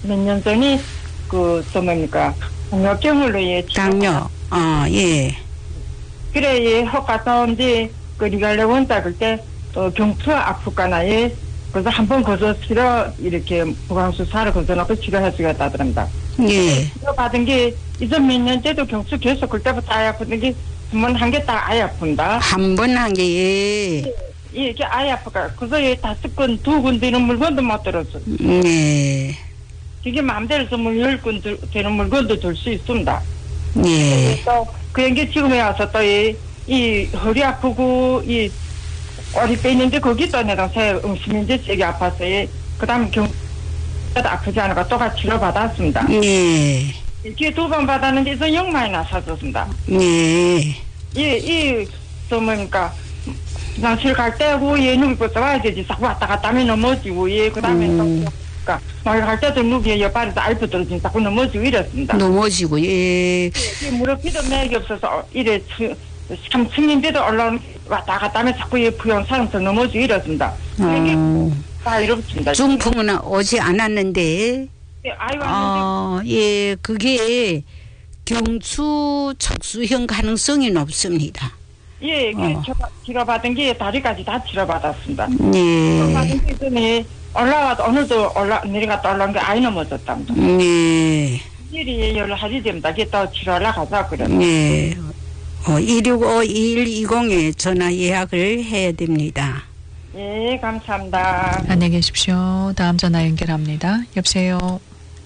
몇 년 전에 또 뭡니까 당뇨병으로 당뇨. 예. 그래 혹 갔다 온뒤 리갈레 원자 그때 경추 아프거나 그래서 한번 거저 치료 이렇게 보강수사를 거저놓고 치료해 주겠다더랍니다. 예. 치료 받은 게 이전 몇 년째도 경추 계속 그때부터 아예 아픈 게 한 번 한 게 딱 아예 아픈다. 한 번 한 게 예. 이게 아예 아프가. 그래서 5건 2군 되는 물건도 못 들었어. 네. 이게 마음대로 10군 되는 물건도 들 수 있습니다. 예. 또 그런 게 지금에 와서 또 이 허리 아프고 이 꼬리 빼는데 거기도 내가 새 음식인지 세게 아팠어요. 그다음 아프지 않을까 똑같이 치료 받았습니다. 예. 이게 2번 받았는데 이제 6만이 나서졌습니다. 예. 또 뭡니까 화장실 갈 때고 누구부터 와야 되지 자꾸 왔다 갔다 하면 넘어지고 그다음에 또 갈 때도 누구의 옆발에서 알프 떨어지면 자꾸 넘어지고 이랬습니다. 넘어지고 예. 무릎에도 맥이 없어서 이래 참 승인데도 올라오는 왔다 갔다 하면 자꾸 부연 사람서 넘어지고 이랬습니다. 다 이렇습니다. 중풍은 오지 않았는데 아이 왔는데 예, 그게 경추 척수형 가능성이 높습니다. 예, 치료받은 게 다리까지 다 치료받았습니다. 예. 받은 게 전에 올라와도 오늘도 내려갔다 올라온 게 아이 넘어졌답니다. 예. 일이 연락하지 됩니다. 그게 또 치료하러 가자 그래요. 예. 265-2120에 전화 예약을 해야 됩니다. 예, 감사합니다. 안녕히 계십시오. 다음 전화 연결합니다. 여보세요.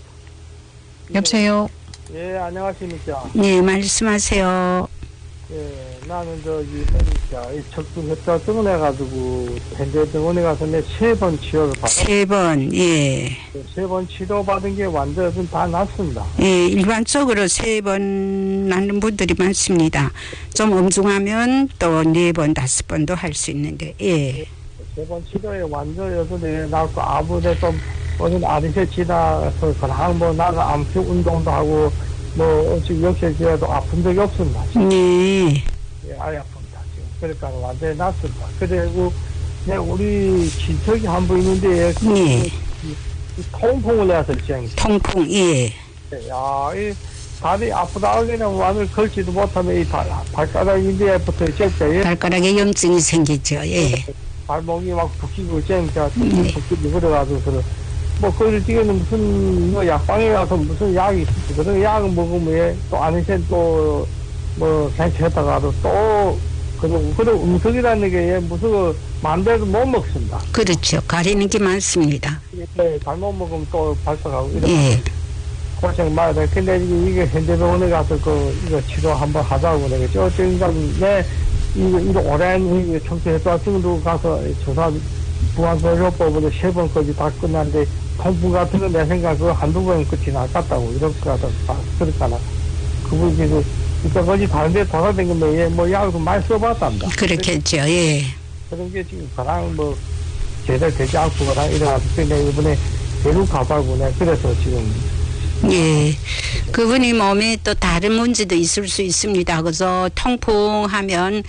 여보세요. 예, 안녕하십니까. 네, 말씀하세요. 예, 나는 이 척수협자증을 해가지고 현대병원에 가서 내 3번 치료를 받았어요. 3번, 예. 3번 치료받은 게 완전 다 낫습니다. 예, 일반적으로 3번 나는 분들이 많습니다. 좀 엄중하면 또 4번, 5번도 할 수 있는데, 예. 3번 치료에 완전 여전히 낫고 아무데 좀 오늘 아리세 지나서 그냥 나가 암수 운동도 하고 지금 역시라도 아픈 적이 없습니다. 네. 예, 아예 아픕니다. 지금. 그러니까 완전히 낫습니다. 그리고 우리 친척이 한 분 있는데 예. 통풍을 해서 지금. 통풍, 예. 야, 이 다리 아프다 그냥 완을 걸지도 못하면 이 발가락인데에 붙어 있겠죠. 발가락에 염증이 생기죠. 예. 발목이 막 붓기고 쨍까 붓기고 그래가지고 그걸 지금은 무슨 약방에 가서 무슨 약이 있지. 그런 약을 먹으면 또 아니센 또 괜찮다가도 또 그런 음식이라는 게 무슨 마음대로 못 먹습니다. 그렇죠. 가리는 게 많습니다. 네, 잘못 먹으면 또 발작하고 이런 예. 고생 많이 돼. 근데 이게 현대병원에 가서 이거 치료 한번 하자고 내가 어쩐가 이거 오랜 청소했다증도 가서 조사 부안소요법으로 3번까지 다 끝났는데 통풍 같은 건 내 생각 한두 번 끝이 나갔다고 이렇게 가서 그랬잖아. 그분이 이때까지 다른 데 돌아다니면 약도 많이 써봤답니다. 그렇겠죠. 예. 그런 게 지금 그냥 제대로 되지 않고 그냥 이래가지고 근데 이번에 대륙 가봐고 내가 그래서 지금 예. 그분이 몸에 또 다른 문제도 있을 수 있습니다. 그래서 통풍하면,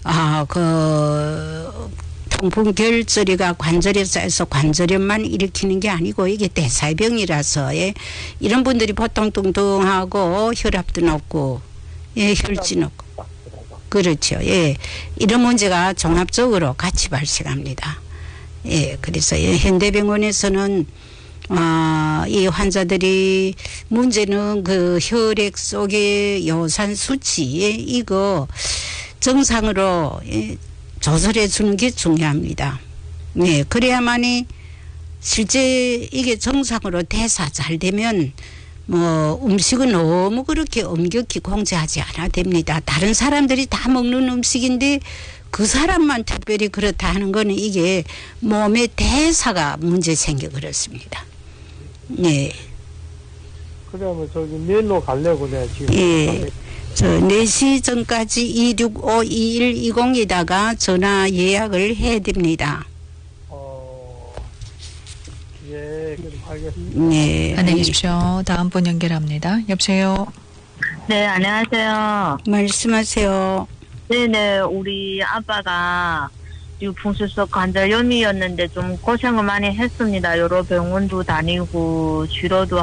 통풍 결절이가 관절에 쌓여서 관절염만 일으키는 게 아니고 이게 대사병이라서, 예. 이런 분들이 보통 뚱뚱하고 혈압도 높고, 예, 혈지 높고. 그렇죠. 예. 이런 문제가 종합적으로 같이 발생합니다. 예. 그래서 현대병원에서는 이 환자들이 문제는 그 혈액 속의 요산 수치 이거 정상으로 조절해 주는 게 중요합니다. 네, 그래야만이 실제 이게 정상으로 대사 잘 되면 음식은 너무 그렇게 엄격히 공제하지 않아도 됩니다. 다른 사람들이 다 먹는 음식인데 그 사람만 특별히 그렇다 하는 거는 이게 몸의 대사가 문제 생겨 그렇습니다. 네. 그러면 내일로 가려고 내가 지금. 예. 4시 전까지 265-2120에다가 전화 예약을 해야 됩니다. 예, 그럼 알겠습니다. 네. 안녕히 계십시오. 다음 분 연결합니다. 여보세요. 네, 안녕하세요. 말씀하세요. 네네, 우리 아빠가 유풍수석 관절염이었는데 좀 고생을 많이 했습니다. 여러 병원도 다니고 치료도